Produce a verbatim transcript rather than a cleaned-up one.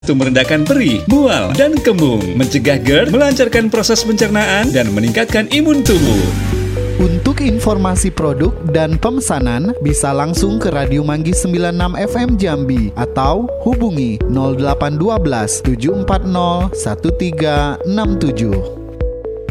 Untuk merendahkan perih, mual, dan kembung, mencegah GERD, melancarkan proses pencernaan, dan meningkatkan imun tubuh. Untuk informasi produk dan pemesanan, bisa langsung ke Radio Manggis sembilan puluh enam F M Jambi atau hubungi nol delapan satu dua tujuh empat nol satu tiga enam tujuh.